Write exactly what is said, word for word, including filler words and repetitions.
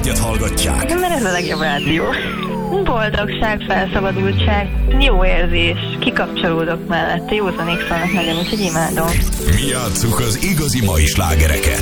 egyet hallgatják. Mert ez a legjobb rádió. Boldogság, felszabadultság, jó érzés, kikapcsolódok mellette, józanék szólnak nagyon, úgyhogy imádom. Mi játsszuk az igazi mai slágereket.